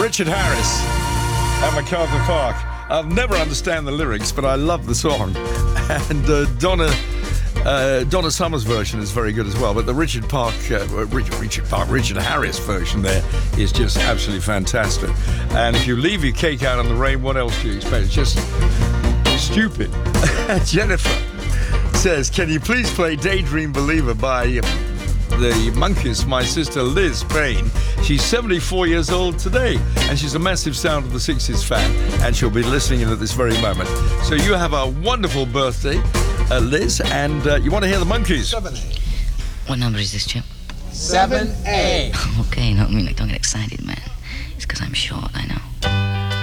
Richard Harris at MacArthur Park. I'll never understand the lyrics, but I love the song. And Donna Summer's version is very good as well. But the Richard Harris version there is just absolutely fantastic. And if you leave your cake out on the rain, what else do you expect? It's just stupid. Jennifer says, can you please play Daydream Believer by the Monkees, my sister Liz Payne. She's 74 years old today, and she's a massive Sound of the 60s fan, and she'll be listening in at this very moment. So you have a wonderful birthday, Liz, and you want to hear the Monkees. 7A. What number is this, Chip? 7A. Okay, don't get excited, man. It's because I'm short, I know.